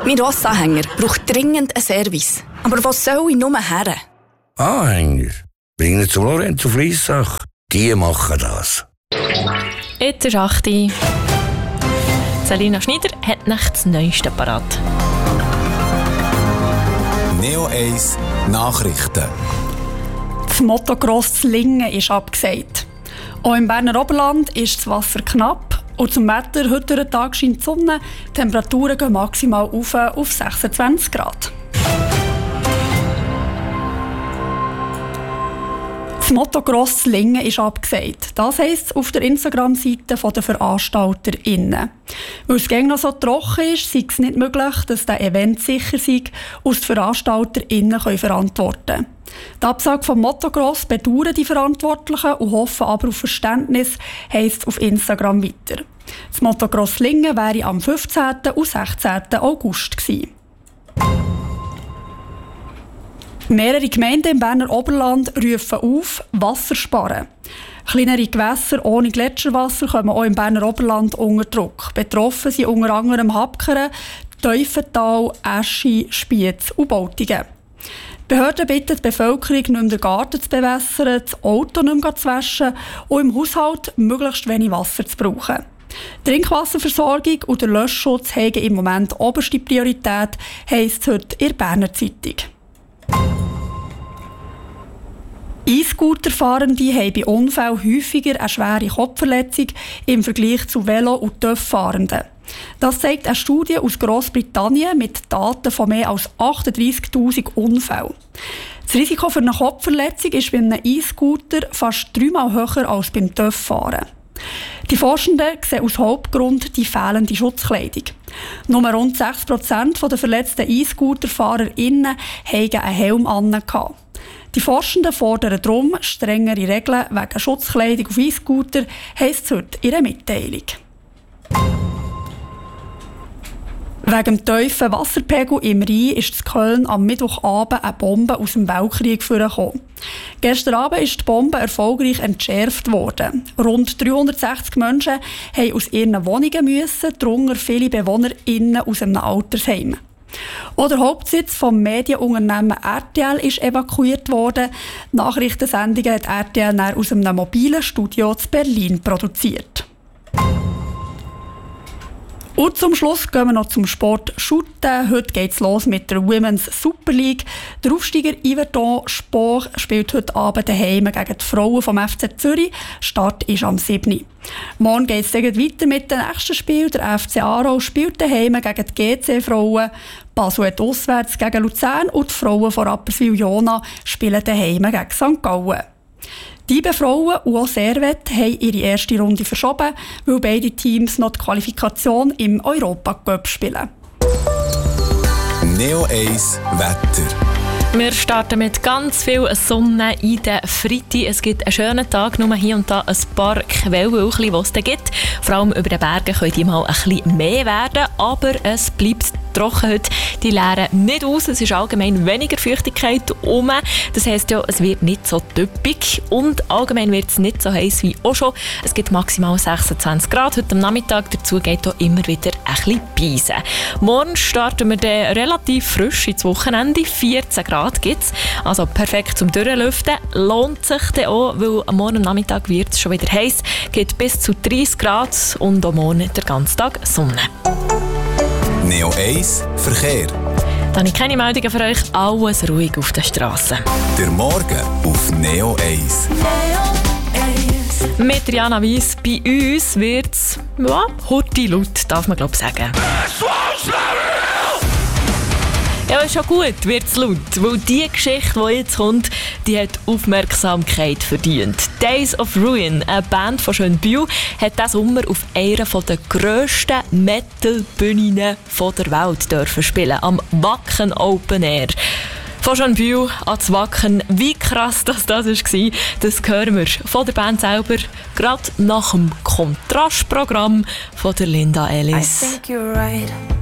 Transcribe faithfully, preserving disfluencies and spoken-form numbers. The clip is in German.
Mein Rossanhänger braucht dringend einen Service. Aber was soll ich nur her? Anhänger? Bring ihn zum Lorenzo Fliessach. Die machen das. Jetzt ist acht Uhr. Selina Schneider hat nicht das Neueste parat. Neo eins Nachrichten. Das Motocross Lingen ist abgesagt. Auch im Berner Oberland ist das Wasser knapp. Und zum Wetter, heute durch den Tag scheint die Sonne. Die Temperaturen gehen maximal auf, auf sechsundzwanzig Grad. Das Motocross Lingen ist abgesagt. Das heisst es auf der Instagram-Seite der VeranstalterInnen. Weil es gegen noch so trocken ist, sei es nicht möglich, dass der Event sicher sei und die VeranstalterInnen können verantworten können. Die Absage vom Motocross bedauern die Verantwortlichen und hoffen aber auf Verständnis, heisst es auf Instagram weiter. Das Motocross Lingen wäre am fünfzehnten und sechzehnten August gewesen. Mehrere Gemeinden im Berner Oberland rufen auf, Wasser sparen. Kleinere Gewässer ohne Gletscherwasser kommen auch im Berner Oberland unter Druck. Betroffen sind unter anderem Habkeren, Teufental, Eschi, Spiez und Bautingen. Die Behörden bitten die Bevölkerung, nicht mehr den Garten zu bewässern, das Auto nicht mehr zu waschen und im Haushalt möglichst wenig Wasser zu brauchen. Die Trinkwasserversorgung und der Löschschutz haben im Moment oberste Priorität, heisst es heute in der Berner Zeitung. E-Scooter-Fahrende haben bei Unfällen häufiger eine schwere Kopfverletzung im Vergleich zu Velo- und T Ö F-Fahrenden. Das zeigt eine Studie aus Grossbritannien mit Daten von mehr als achtunddreissigtausend Unfällen. Das Risiko für eine Kopfverletzung ist bei einem E-Scooter fast dreimal höher als beim T Ö F-Fahren. Die Forschenden sehen als Hauptgrund die fehlende Schutzkleidung. Nur rund sechs Prozent der verletzten E-Scooter-FahrerInnen hatten einen Helm an. Die Forschenden fordern darum strengere Regeln wegen Schutzkleidung auf E-Scooter, heisst es heute in einer Mitteilung. Wegen dem tiefen Wasserpegel im Rhein ist in Köln am Mittwochabend eine Bombe aus dem Weltkrieg vorgekommen. Gestern Abend ist die Bombe erfolgreich entschärft worden. Rund dreihundertsechzig Menschen mussten aus ihren Wohnungen müssen, darunter viele BewohnerInnen aus einem Altersheim. Auch der Hauptsitz des Medienunternehmens R T L ist evakuiert worden. Nachrichtensendungen hat R T L dann aus einem mobilen Studio in Berlin produziert. Und zum Schluss gehen wir noch zum Sport Shooten. Heute geht es los mit der Women's Super League. Der Aufsteiger Yverdon Sport spielt heute Abend daheim gegen die Frauen vom F C Zürich. Start ist am siebten Morgen geht es weiter mit dem nächsten Spiel. Der F C Aarau spielt daheim gegen die G C-Frauen. Basel hat auswärts gegen Luzern und die Frauen von Rapperswil-Jona spielen daheim gegen Sankt Gallen. Die beiden Frauen und auch Servette haben ihre erste Runde verschoben, weil beide Teams noch die Qualifikation im Europacup spielen. Neo eins Wetter. Wir starten mit ganz viel Sonne in den Freitag. Es gibt einen schönen Tag, nur hier und da ein paar Quellwölkchen, die es gibt. Vor allem über den Bergen können die mal ein bisschen mehr werden, aber es bleibt trocken heute. Die leeren nicht aus, es ist allgemein weniger Feuchtigkeit um. Das heisst ja, es wird nicht so typisch und allgemein wird es nicht so heiß wie auch schon. Es gibt maximal sechsundzwanzig Grad heute am Nachmittag, dazu geht auch immer wieder ein bisschen Beisen. Morgen starten wir dann relativ frisch ins Wochenende, vierzehn Grad gibt es, also perfekt zum Durchlüften. Lohnt sich dann auch, weil am morgen Nachmittag wird es schon wieder heiß, geht bis zu dreißig Grad und am Morgen den ganzen Tag Sonne. Neo eins Verkehr. Dann habe ich keine Meldungen für euch, alles ruhig auf den Strassen. Der Morgen auf Neo eins. Mit Rihanna Weiss bei uns wird es ja, hurti laut, darf man glaube ich sagen. Ja, ist schon gut, wird es laut, weil die Geschichte, die jetzt kommt, die hat Aufmerksamkeit verdient. Days of Ruin, eine Band von Schönbühl, hat diesen Sommer auf einer der grössten Metal-Bühnen der Welt dürfen spielen, am Wacken Open Air. Von Schönbühl ans Wacken, wie krass das, das war, das hören wir von der Band selber, gerade nach dem Kontrastprogramm von der Linda Ellis.